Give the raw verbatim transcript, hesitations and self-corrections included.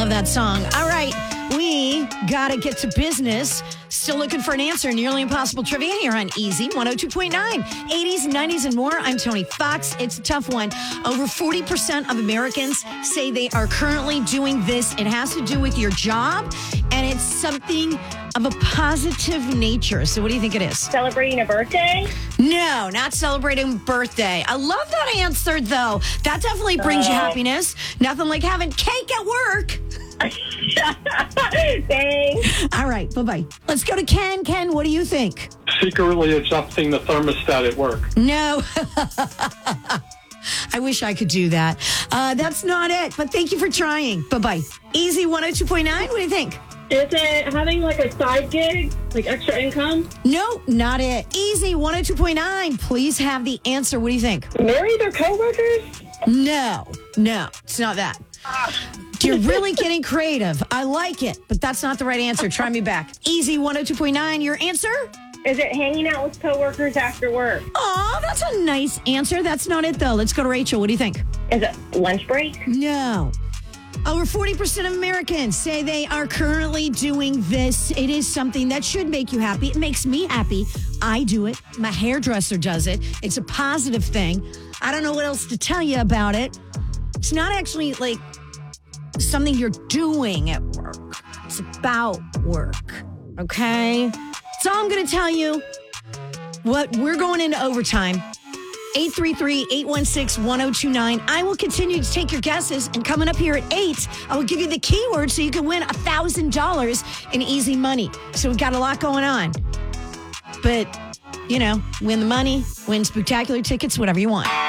love that song. All right, we got to get to business. Still looking for an answer. Nearly Impossible Trivia here on Easy one oh two point nine. eighties, nineties, and more. I'm Tony Fox. It's a tough one. Over forty percent of Americans say they are currently doing this. It has to do with your job, and it's something of a positive nature. So what do you think it is? Celebrating a birthday? No, not celebrating birthday. I love that answer, though. That definitely brings you Uh. happiness. Nothing like having cake at work. Thanks. All right, bye-bye. Let's go to Ken. Ken, what do you think? Secretly adjusting the thermostat at work. No. I wish I could do that. Uh, that's not it, but thank you for trying. Bye-bye. Easy one oh two point nine, what do you think? Is it having like a side gig, like extra income? No, not it. Easy one oh two point nine, please have the answer. What do you think? Marry their coworkers? No, no, it's not that. You're really getting creative. I like it, but that's not the right answer. Try me back. Easy one oh two point nine, your answer? Is it hanging out with coworkers after work? Oh, that's a nice answer. That's not it, though. Let's go to Rachel. What do you think? Is it lunch break? No. Over forty percent of Americans say they are currently doing this. It is something that should make you happy. It makes me happy. I do it. My hairdresser does it. It's a positive thing. I don't know what else to tell you about it. It's not actually like something you're doing at work. It's about work. Okay? So I'm going to tell you what we're going into overtime. eight three three, eight one six, one oh two nine. I will continue to take your guesses, and coming up here at eight, I will give you the keyword so you can win one thousand dollars in easy money. So we've got a lot going on. But, you know, win the money, win spectacular tickets, whatever you want.